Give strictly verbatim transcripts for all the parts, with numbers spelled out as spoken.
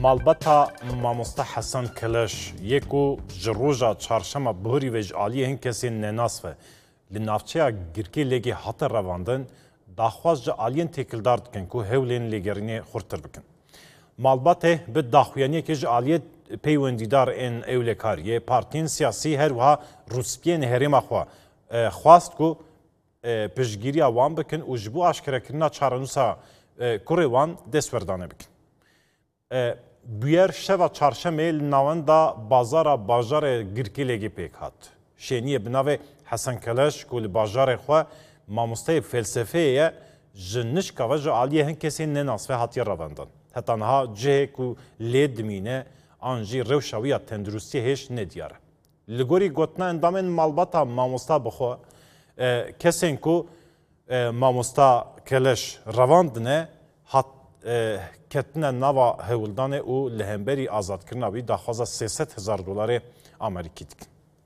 مالبتا ماموستا حسن کلش یکو جروجا چهارشنبه بهاری و جعالی هن کسی نناسفه لنافچه گرکی لگی حتی رواندن داخواز جعالین تکلدار دکن که هولین لگرینی خورتر بکن. مالباته به داخویانی که جعالیت پیوندیدار این اولکاریه پارتین سیاسی هر وها روسپین هریم خوا خواست که پشگیری وان بکن و جبو اشکره کرنا چارنوسا کوری وان دستوردانه بکن. بیر شوا چهارشنبه نواندا بازار بازار گرکیلگی پیک هات. شینیه بناوه حسن کلش کل بازار خو ماموسته فلسفه جنش که و جعالیه هن کسی نناسفه هاتی رواندن. حتی نها جه کو لید مینه آنجی روشاوی تندرستی هش ندیاره. لگوری گوتنا اندامن مالباتا ماموستا بخو کسین کو ماموستا کلش رواندنه هات کتنه نوا هولدانه او لهمبری آزاد کرنا بی داخوازه سیصد هزار دلار آمریکی دکن.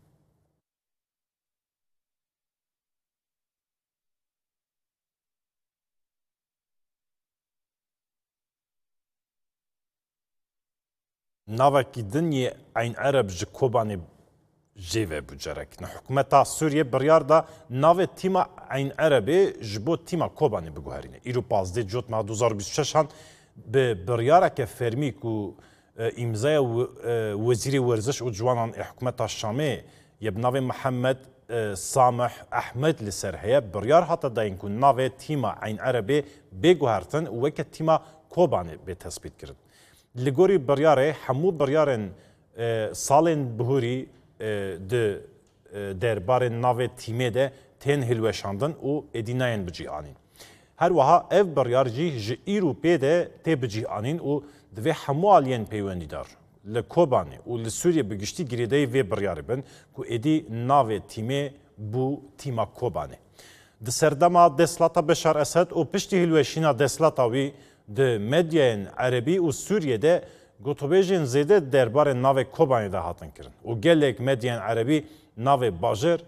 ناوکی دنی این عرب جکوبانی جیوه بجرک. نه حکومت سوریه بریار دا ناو تیما این عربی جبو تیما کوبانی بگوهرینه. ایرو پازده جوت ما دو هزار و بیست و شش هن به بریاره که فرمی کو امضای وزیر ورزش و جوانان حکومت شامی یبناو محمد سامح احمد لسرهیه بریار حتی داین کو ناو تیما این عربی بگوهرتن و وکه تیما کوبانی به تثبیت کرد. لگوری بریاره همو بریارن سالن بهوری ده دربار ناو تیمه ده تن هلوشاندن و ادیناین بجیانین. هر وها اف بریارجی ج ایروپی ده تی بجیانین و دوی همو آلین پیوندی دار. لکوبانه و لسوریه بگشتی گریده وی بریاره بن که ادی ناو تیمه بو تیما کوبانه. ده سردما دسلاتا بشار اسد و پشتی هلوشینا دسلاتا وی ده مدین عربی و سوریه ده گوتوبیجین زیده دربار ناو کوبانی ده هاتن کرن. و گلک مدین عربی ناو باجر